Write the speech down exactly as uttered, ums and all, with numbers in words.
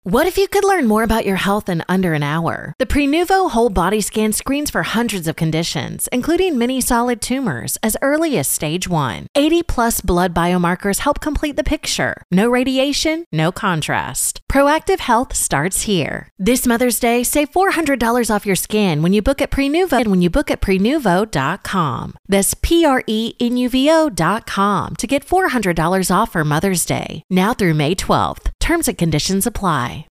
What if you could learn more about your health in under an hour? The Prenuvo Whole Body Scan screens for hundreds of conditions, including many solid tumors, as early as stage one. eighty plus blood biomarkers help complete the picture. No radiation, no contrast. Proactive health starts here. This Mother's Day, save four hundred dollars off your scan when you book at Prenuvo and when you book at prenuvo dot com. That's P R E N U V O dot com to get four hundred dollars off for Mother's Day. Now through May twelfth. Terms and conditions apply.